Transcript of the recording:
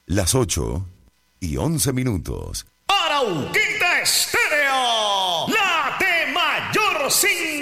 Las 8:11. Arauquita Estéreo, la de mayor sintonía.